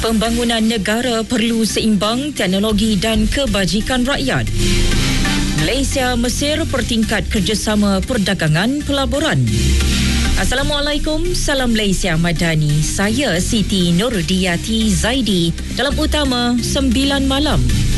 Pembangunan negara perlu seimbang teknologi dan kebajikan rakyat. Malaysia Mesir pertingkat kerjasama perdagangan pelaburan. Assalamualaikum, salam Malaysia Madani. Saya Siti Nurdiati Zaidi dalam utama 9 malam.